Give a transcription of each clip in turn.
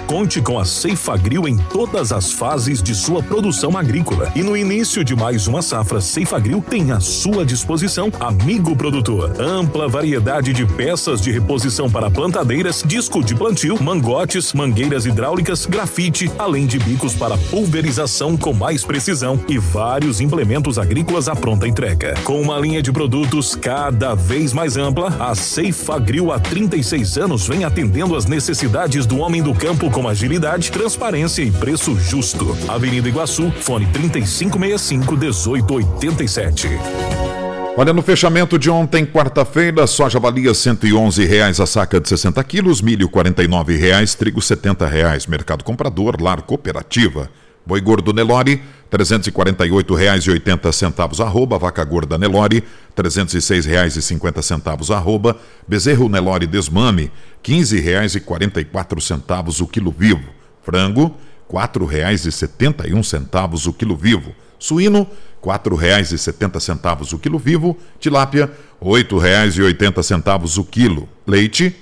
Conte com a Ceifagrill em todas as fases de sua produção agrícola. E no início de mais uma safra, Ceifagrill tem à sua disposição amigo produtor. Ampla variedade de peças de reposição para plantadeiras, disco de plantio, mangotes, mangueiras hidráulicas, grafite, além de bicos para pulverização com mais precisão e vários implementos agrícolas à pronta entrega. Com uma linha de produtos cada vez mais ampla, a Ceifagrill há 36 anos vem atendendo às necessidades do homem do campo com agilidade, transparência e preço justo. Avenida Iguaçu, fone 3565-1887. Olha, no fechamento de ontem, quarta-feira, soja valia R$111 a saca de 60 quilos, milho R$49, trigo R$70, mercado comprador, lar cooperativa. Boi gordo Nelore, R$348,80 arroba, vaca gorda Nelore, R$306,50 arroba, bezerro Nelore desmame, R$15,44 o quilo vivo, frango, R$4,71 o quilo vivo, suíno, R$4,70 o quilo vivo, tilápia, R$8,80 o quilo, leite,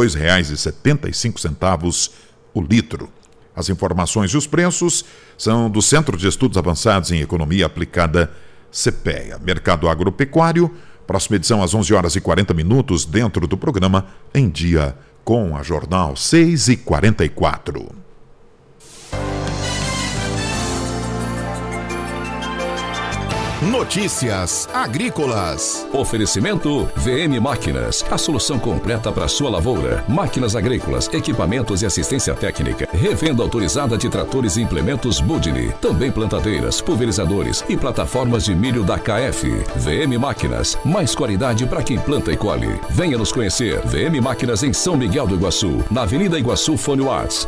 R$2,75 o litro. As informações e os preços são do Centro de Estudos Avançados em Economia Aplicada, CEPEA. Mercado Agropecuário, próxima edição às 11h40, dentro do programa Em Dia com a Jornal 6h44. Notícias agrícolas. Oferecimento VM Máquinas, a solução completa para sua lavoura. Máquinas agrícolas, equipamentos e assistência técnica. Revenda autorizada de tratores e implementos Budini. Também plantadeiras, pulverizadores e plataformas de milho da KF. VM Máquinas, mais qualidade para quem planta e colhe. Venha nos conhecer. VM Máquinas em São Miguel do Iguaçu, na Avenida Iguaçu, fone Whats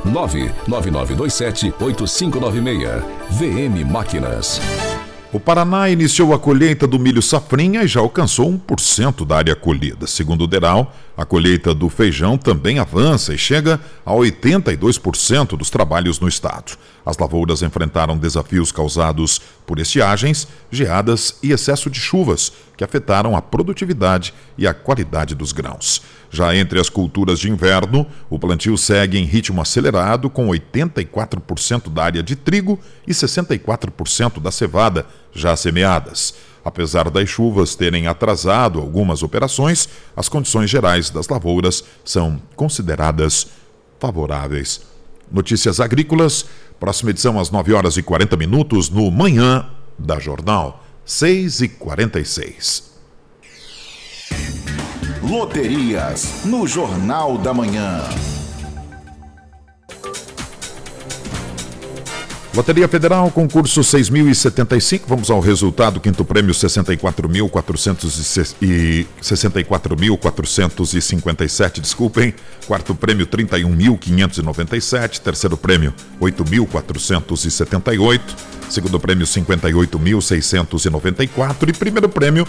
99927-8596. VM Máquinas. O Paraná iniciou a colheita do milho safrinha e já alcançou 1% da área colhida. Segundo o DERAL, a colheita do feijão também avança e chega a 82% dos trabalhos no estado. As lavouras enfrentaram desafios causados por estiagens, geadas e excesso de chuvas, que afetaram a produtividade e a qualidade dos grãos. Já entre as culturas de inverno, o plantio segue em ritmo acelerado, com 84% da área de trigo e 64% da cevada já semeadas. Apesar das chuvas terem atrasado algumas operações, as condições gerais das lavouras são consideradas favoráveis. Notícias agrícolas, próxima edição às 9h40, no Manhã da Jornal 6h46. Loterias no Jornal da Manhã. Loteria Federal, concurso 6.075, vamos ao resultado, quinto prêmio 64.457, desculpem, quarto prêmio 31.597, terceiro prêmio 8.478, segundo prêmio 58.694 e primeiro prêmio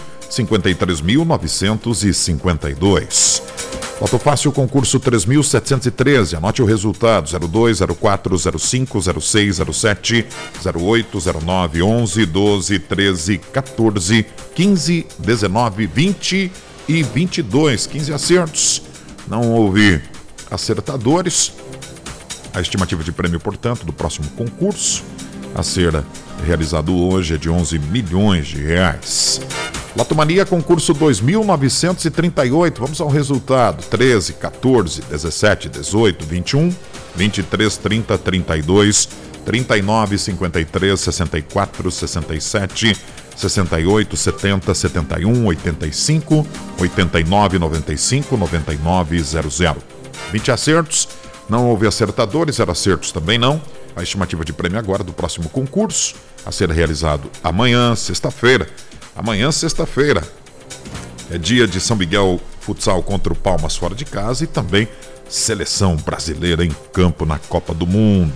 53.952. Loto Fácil, concurso 3.713, anote o resultado: 02, 04, 05, 06, 07, 08, 09, 11, 12, 13, 14, 15, 19, 20 e 22. 15 acertos. Não houve acertadores. A estimativa de prêmio, portanto, do próximo concurso a ser realizado hoje é de R$11 milhões. Lotomania, concurso 2.938, vamos ao resultado: 13, 14, 17, 18, 21, 23, 30, 32, 39, 53, 64, 67, 68, 70, 71, 85, 89, 95, 99, 00. 20 acertos, não houve acertadores, 0 acertos também não. A estimativa de prêmio agora do próximo concurso a ser realizado amanhã, sexta-feira. Amanhã, sexta-feira, é dia de São Miguel Futsal contra o Palmas fora de casa e também seleção brasileira em campo na Copa do Mundo.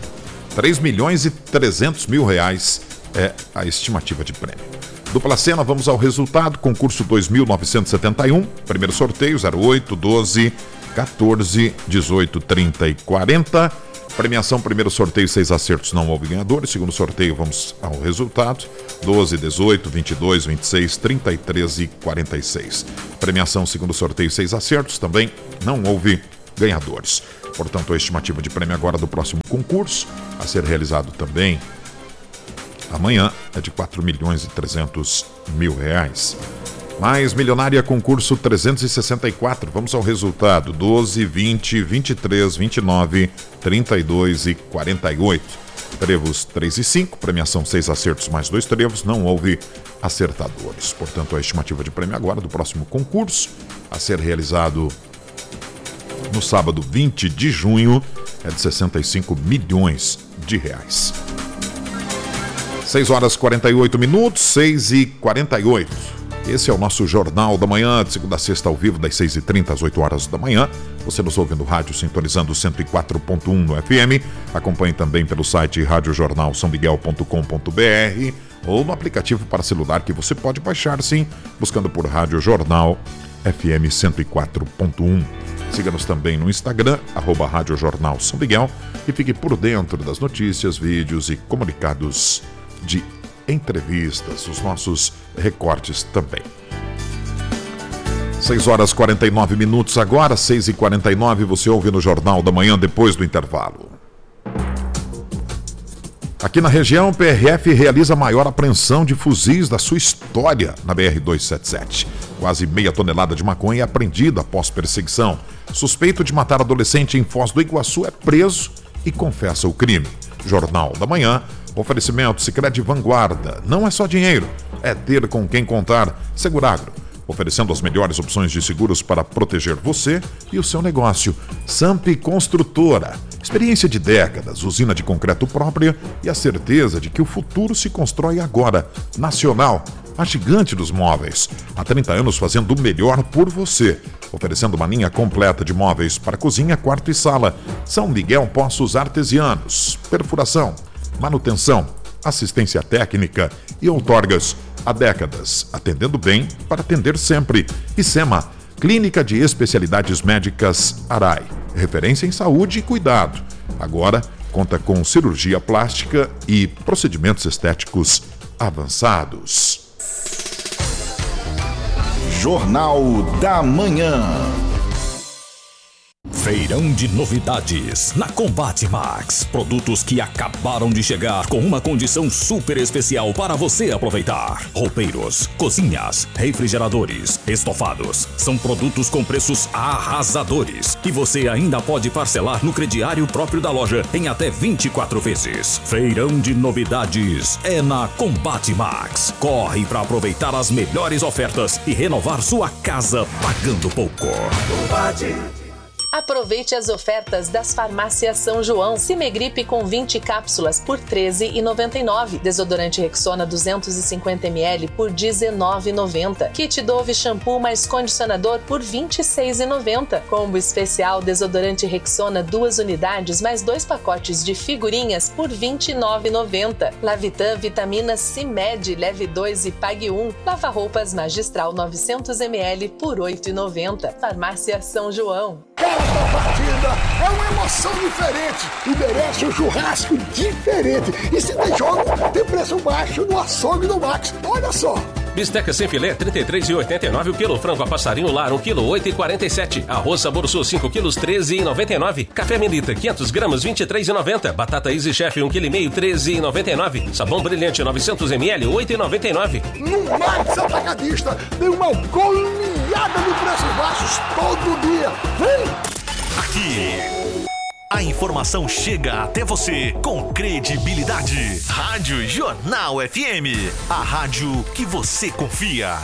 R$3.300.000 é a estimativa de prêmio. Dupla Sena, vamos ao resultado. Concurso 2.971, primeiro sorteio 08, 12, 14, 18, 30 e 40. Premiação, primeiro sorteio, 6 acertos, não houve ganhadores. Segundo sorteio, vamos ao resultado: 12, 18, 22, 26, 33 e 46. Premiação, segundo sorteio, 6 acertos, também não houve ganhadores. Portanto, a estimativa de prêmio agora do próximo concurso, a ser realizado também amanhã, é de R$4.300.000. Mais Milionária Concurso 364. Vamos ao resultado: 12, 20, 23, 29, 32 e 48. Trevos 3 e 5, premiação 6 acertos mais 2 trevos, não houve acertadores. Portanto, a estimativa de prêmio agora do próximo concurso, a ser realizado no sábado 20 de junho, é de R$65 milhões. 6 horas 48 minutos, 6 e 48. Esse é o nosso Jornal da Manhã, de segunda a sexta ao vivo, das 6h30 às 8 horas da manhã. Você nos ouve no rádio, sintonizando 104.1 no FM. Acompanhe também pelo site radiojornalsãomiguel.com.br ou no aplicativo para celular que você pode baixar, sim, buscando por Rádio Jornal FM 104.1. Siga-nos também no Instagram, @Rádio Jornal São Miguel, e fique por dentro das notícias, vídeos e comunicados de entrevistas, os nossos recortes também. 6 horas 49 minutos agora, 6h49, você ouve no Jornal da Manhã depois do intervalo. Aqui na região, o PRF realiza a maior apreensão de fuzis da sua história na BR-277. Quase meia tonelada de maconha é apreendida após perseguição. Suspeito de matar adolescente em Foz do Iguaçu é preso e confessa o crime. Jornal da Manhã, oferecimento Sicredi Vanguarda. Não é só dinheiro, é ter com quem contar. Seguragro, oferecendo as melhores opções de seguros para proteger você e o seu negócio. Samp Construtora, experiência de décadas, usina de concreto própria e a certeza de que o futuro se constrói agora. Nacional, a gigante dos móveis. Há 30 anos fazendo o melhor por você. Oferecendo uma linha completa de móveis para cozinha, quarto e sala. São Miguel Poços Artesianos. Perfuração, manutenção, assistência técnica e outorgas. Há décadas, atendendo bem para atender sempre. ICEMA, Clínica de Especialidades Médicas Arai. Referência em saúde e cuidado. Agora, conta com cirurgia plástica e procedimentos estéticos avançados. Jornal da Manhã. Feirão de novidades na Combate Max. Produtos que acabaram de chegar com uma condição super especial para você aproveitar. Roupeiros, cozinhas, refrigeradores, estofados. São produtos com preços arrasadores que você ainda pode parcelar no crediário próprio da loja em até 24 vezes. Feirão de novidades é na Combate Max. Corre para aproveitar as melhores ofertas e renovar sua casa pagando pouco. Combate. Aproveite as ofertas das farmácias São João. Cimegripe com 20 cápsulas por R$ 13,99. Desodorante Rexona 250 ml por R$ 19,90. Kit Dove shampoo mais condicionador por R$ 26,90. Combo especial desodorante Rexona 2 unidades mais 2 pacotes de figurinhas por R$ 29,90. Lavitan vitamina CIMED, leve 2 e pague 1. Lava-roupas magistral 900 ml por R$ 8,90. Farmácia São João. Essa partida é uma emoção diferente e merece um churrasco diferente. E se tem jogo, tem preço baixo no açougue do Max. Olha só. Bisteca sem filé, R$ 33,89 o quilo. Frango a passarinho lar, 1 quilo, R$ 8,47. Arroz Sabor Sul, 5 quilos, R$ 13,99. Café Melita, 500 gramas, R$ 23,90. Batata Easy Chef, 1,5 kg, R$ 13,99. Sabão Brilhante, 900 ml, R$ 8,99. No Max Atacadista, tem uma goleada de preços baixos todo dia. Vem! Aqui, a informação chega até você com credibilidade. Rádio Jornal FM, a rádio que você confia.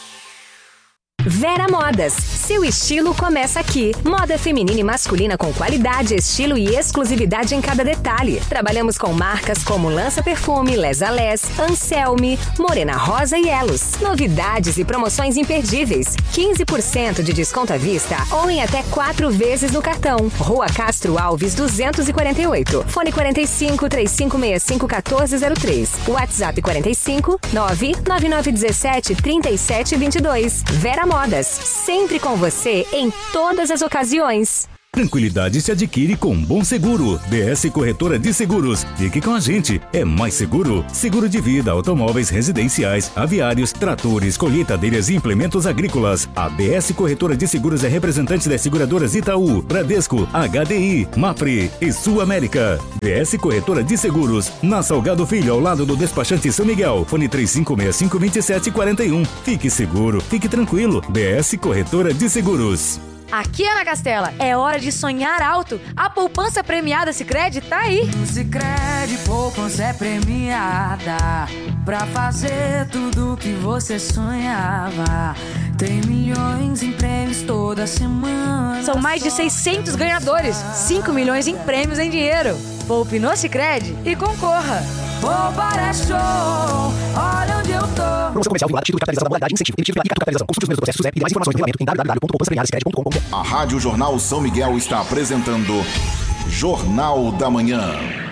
Vera Modas, seu estilo começa aqui. Moda feminina e masculina com qualidade, estilo e exclusividade em cada detalhe. Trabalhamos com marcas como Lança Perfume, Les a Les, Anselme, Morena Rosa e Elos. Novidades e promoções imperdíveis. 15% de desconto à vista ou em até 4 vezes no cartão. Rua Castro Alves 248. Fone 45 3565 1403. WhatsApp 45 99917 3722. Vera Modas, sempre com você em todas as ocasiões. Tranquilidade se adquire com Bom Seguro. BS Corretora de Seguros. Fique com a gente. É mais seguro. Seguro de vida, automóveis residenciais, aviários, tratores, colheitadeiras e implementos agrícolas. A BS Corretora de Seguros é representante das seguradoras Itaú, Bradesco, HDI, Mapfre e Sul América. BS Corretora de Seguros. Na Salgado Filho, ao lado do despachante São Miguel. Fone 3565-2741. Fique seguro, fique tranquilo. BS Corretora de Seguros. Aqui, Ana Castela, é hora de sonhar alto. A poupança premiada Sicredi tá aí. No Sicredi, poupança é premiada pra fazer tudo que você sonhava. Tem milhões em prêmios toda semana. São mais de 600 ganhadores, 5 milhões em prêmios em dinheiro. Poupe no Sicredi e concorra. Poupar é show, olha onde eu tô. Promoção comercial vinculada, título de capitalização da modalidade, incentivo, emitido pela capitalização. Consulte os meios do processo SUSEP e mais informações no regulamento em www.poupançapremiadasicredi.com.br. A Rádio Jornal São Miguel está apresentando Jornal da Manhã.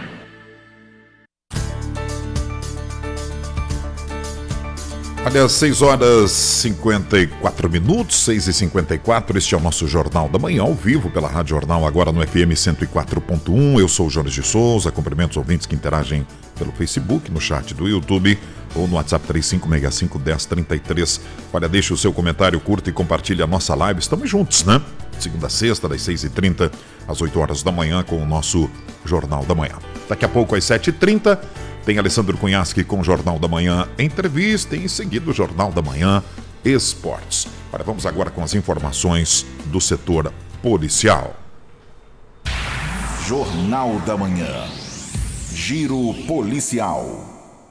Olha, 6h54, 6h54, este é o nosso Jornal da Manhã, ao vivo pela Rádio Jornal, agora no FM 104.1. Eu sou o Jones de Souza, cumprimento os ouvintes que interagem pelo Facebook, no chat do YouTube ou no WhatsApp 3565-1033. Olha, deixe o seu comentário, curta e compartilhe a nossa live. Estamos juntos, né? Segunda a sexta, das 6h30 às 8 horas da manhã, com o nosso Jornal da Manhã. Daqui a pouco, às 7h30, tem Alessandro Cunhasque com o Jornal da Manhã Entrevista e em seguida o Jornal da Manhã Esportes. Olha, vamos agora com as informações do setor policial. Jornal da Manhã. Giro policial.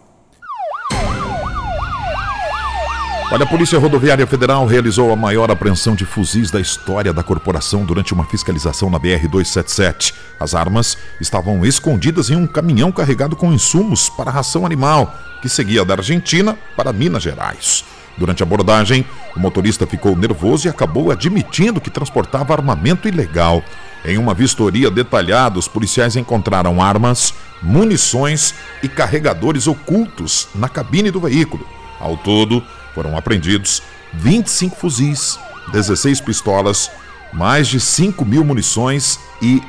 Olha, a Polícia Rodoviária Federal realizou a maior apreensão de fuzis da história da corporação durante uma fiscalização na BR-277. As armas estavam escondidas em um caminhão carregado com insumos para ração animal, que seguia da Argentina para Minas Gerais. Durante a abordagem, o motorista ficou nervoso e acabou admitindo que transportava armamento ilegal. Em uma vistoria detalhada, os policiais encontraram armas, munições e carregadores ocultos na cabine do veículo. Ao todo, foram apreendidos 25 fuzis, 16 pistolas, mais de 5.000 munições e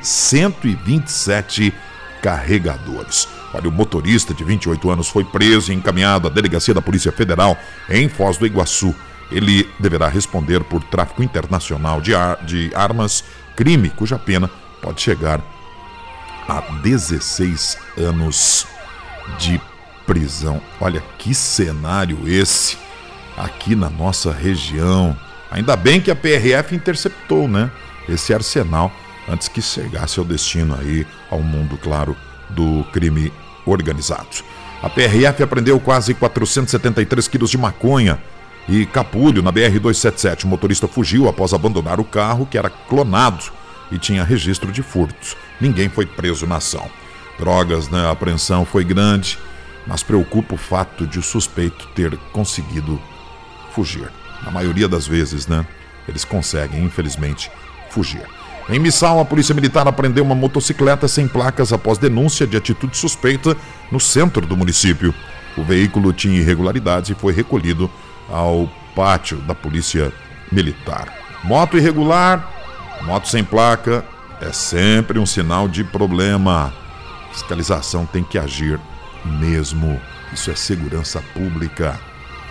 127 carregadores. Olha, o motorista de 28 anos foi preso e encaminhado à delegacia da Polícia Federal em Foz do Iguaçu. Ele deverá responder por tráfico internacional de armas, crime cuja pena pode chegar a 16 anos de prisão. Olha que cenário esse aqui na nossa região. Ainda bem que a PRF interceptou, né, esse arsenal antes que chegasse ao destino aí, ao mundo, claro, do crime organizado. A PRF apreendeu quase 473 quilos de maconha e capulho na BR-277. O motorista fugiu após abandonar o carro, que era clonado e tinha registro de furto. Ninguém foi preso na ação. Drogas, né, a apreensão foi grande, mas preocupa o fato de o suspeito ter conseguido fugir. Na maioria das vezes, né, eles conseguem, infelizmente, fugir. Em Missal, a Polícia Militar apreendeu uma motocicleta sem placas após denúncia de atitude suspeita no centro do município. O veículo tinha irregularidades e foi recolhido ao pátio da Polícia Militar. Moto irregular, moto sem placa, é sempre um sinal de problema. A fiscalização tem que agir mesmo. Isso é segurança pública.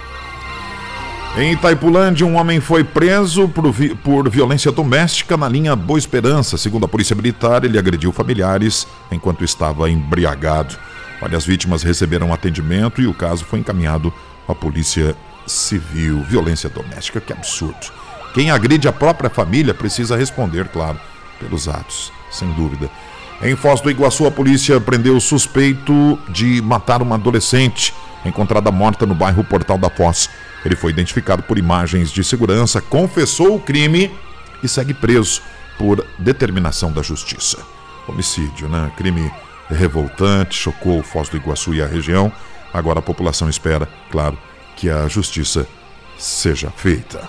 Em Itaipulândia, um homem foi preso por violência doméstica na linha Boa Esperança. Segundo a Polícia Militar, ele agrediu familiares enquanto estava embriagado. Olha, as vítimas receberam atendimento e o caso foi encaminhado à Polícia Civil. Violência doméstica, que absurdo. Quem agride a própria família precisa responder, claro, pelos atos, sem dúvida. Em Foz do Iguaçu, a polícia prendeu o suspeito de matar uma adolescente encontrada morta no bairro Portal da Foz. Ele foi identificado por imagens de segurança, confessou o crime e segue preso por determinação da justiça. Homicídio, né? Crime revoltante, chocou Foz do Iguaçu e a região. Agora a população espera, claro, que a justiça seja feita.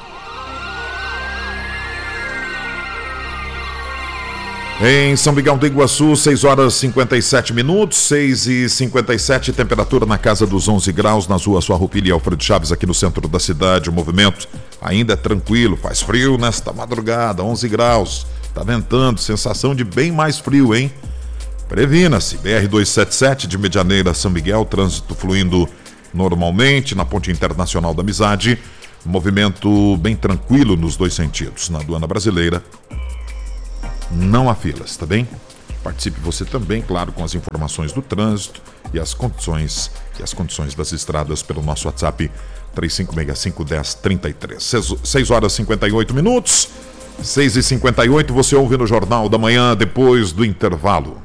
Em São Miguel do Iguaçu, 6h57, 6h57, temperatura na casa dos 11 graus, nas ruas Farroupilha e Alfredo Chaves, aqui no centro da cidade. O movimento ainda é tranquilo, faz frio nesta madrugada, 11 graus. tá ventando, sensação de bem mais frio, hein? Previna-se, BR-277 de Medianeira a São Miguel, trânsito fluindo normalmente na Ponte Internacional da Amizade, movimento bem tranquilo nos dois sentidos. Na aduana brasileira, não há filas, tá bem? Participe você também, claro, com as informações do trânsito e as condições das estradas pelo nosso WhatsApp 3565-1033. 6 horas e 58 minutos, 6h58, você ouve no Jornal da Manhã depois do intervalo.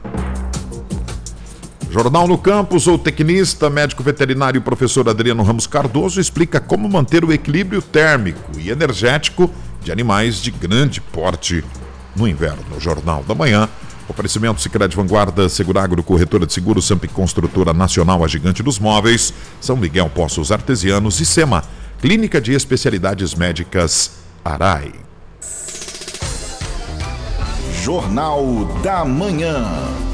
Jornal no Campus, o tecnista, médico veterinário professor Adriano Ramos Cardoso explica como manter o equilíbrio térmico e energético de animais de grande porte no inverno. Jornal da Manhã, oferecimento Sicredi Vanguarda, Seguragro, Corretora de Seguros, Samp Construtora Nacional, a Gigante dos Móveis, São Miguel Poços Artesianos e SEMA, Clínica de Especialidades Médicas Arai. Jornal da Manhã.